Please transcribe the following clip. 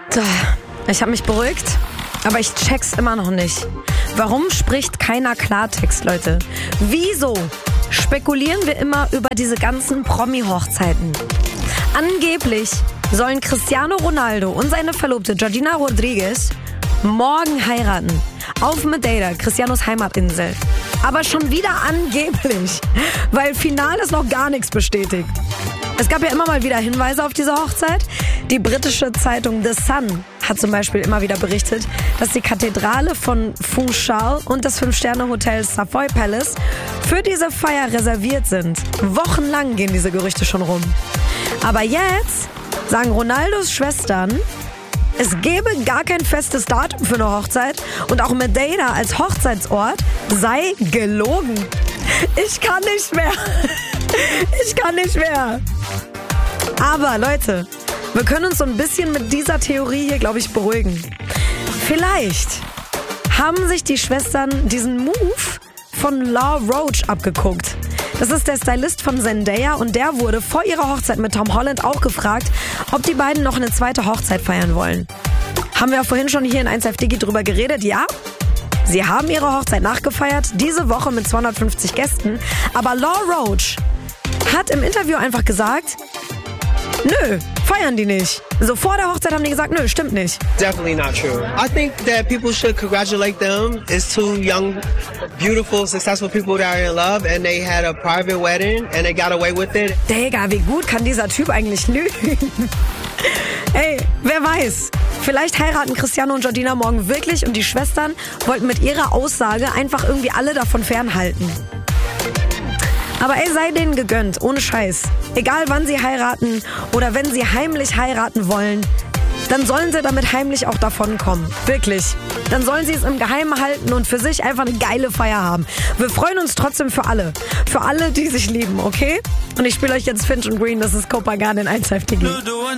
Ich habe mich beruhigt, aber ich check's immer noch nicht. Warum spricht keiner Klartext, Leute? Wieso spekulieren wir immer über diese ganzen Promi-Hochzeiten? Angeblich sollen Cristiano Ronaldo und seine Verlobte Georgina Rodriguez morgen heiraten. Auf Madeira, Cristianos Heimatinsel. Aber schon wieder angeblich, weil final ist noch gar nichts bestätigt. Es gab ja immer mal wieder Hinweise auf diese Hochzeit. Die britische Zeitung The Sun hat zum Beispiel immer wieder berichtet, dass die Kathedrale von Funchal und das 5-Sterne-Hotel Savoy Palace für diese Feier reserviert sind. Wochenlang gehen diese Gerüchte schon rum. Aber jetzt sagen Ronaldos Schwestern, es gäbe gar kein festes Datum für eine Hochzeit und auch Madeira als Hochzeitsort sei gelogen. Ich kann nicht mehr. Ich kann nicht mehr. Aber Leute, wir können uns so ein bisschen mit dieser Theorie hier, glaube ich, beruhigen. Vielleicht haben sich die Schwestern diesen Move von Law Roach abgeguckt. Das ist der Stylist von Zendaya und der wurde vor ihrer Hochzeit mit Tom Holland auch gefragt, ob die beiden noch eine zweite Hochzeit feiern wollen. Haben wir auch vorhin schon hier in 1Live Digi drüber geredet, ja? Sie haben ihre Hochzeit nachgefeiert, diese Woche mit 250 Gästen. Aber Law Roach hat im Interview einfach gesagt, nö, feiern die nicht. So vor der Hochzeit haben die gesagt, nö, stimmt nicht. Definitely not true. I think that people should congratulate them. It's two young, beautiful, successful people that are in love and they had a private wedding and they got away with it. Digga, wie gut kann dieser Typ eigentlich lügen? Ey, wer weiß. Vielleicht heiraten Cristiano und Georgina morgen wirklich und die Schwestern wollten mit ihrer Aussage einfach irgendwie alle davon fernhalten. Aber ey, sei denen gegönnt, ohne Scheiß. Egal wann sie heiraten oder wenn sie heimlich heiraten wollen, dann sollen sie damit heimlich auch davonkommen. Wirklich. Dann sollen sie es im Geheimen halten und für sich einfach eine geile Feier haben. Wir freuen uns trotzdem für alle. Für alle, die sich lieben, okay? Und ich spiele euch jetzt Finch und Green, das ist Copa Garden in 1Live Digi.